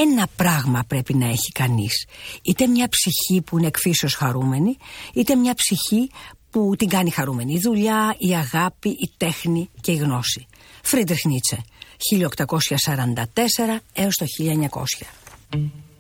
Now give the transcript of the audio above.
ένα πράγμα πρέπει να έχει κανείς. Είτε μια ψυχή που είναι εκφύσεως χαρούμενη, είτε μια ψυχή που την κάνει χαρούμενη. Η δουλειά, η αγάπη, η τέχνη και η γνώση. Φρίντριχ Νίτσε, 1844 έως το 1900.